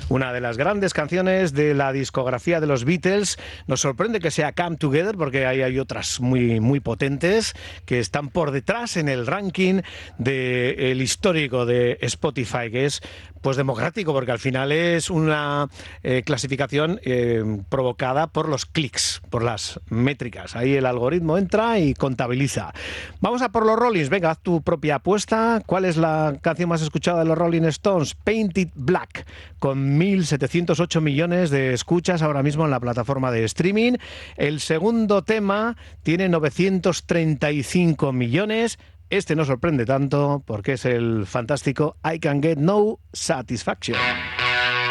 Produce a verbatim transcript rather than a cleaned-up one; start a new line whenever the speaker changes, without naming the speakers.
Una de las grandes canciones de la discografía de los Beatles. Nos sorprende que sea Come Together, porque ahí hay otras muy, muy potentes que están por detrás en el ranking del histórico de Spotify, que es pues democrático, porque al final es una eh, clasificación eh, provocada por los clics, por las métricas. Ahí el algoritmo entra y contabiliza. Vamos a por los Rollins. Venga, haz tu propia apuesta. ¿Cuál es la canción más escuchada de los Rolling Stones? Painted Black, con mil setecientos ocho millones de escuchas ahora mismo en la plataforma de streaming. El segundo tema tiene novecientos treinta y cinco millones. Este no sorprende tanto porque es el fantástico I Can Get No Satisfaction.